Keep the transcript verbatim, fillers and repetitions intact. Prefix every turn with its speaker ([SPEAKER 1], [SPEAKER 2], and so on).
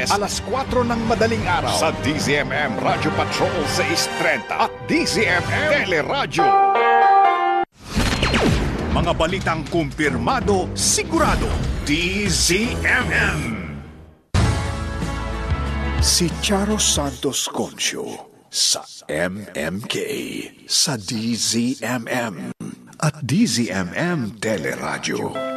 [SPEAKER 1] Lunes, alas kwatro ng madaling araw sa D Z M M Radio Patrol six thirty at D Z M M Teleradyo. Mga balitang kumpirmado, sigurado. D Z M M. Si Charo Santos Concio sa M M K, sa D Z M M at D Z M M Teleradyo.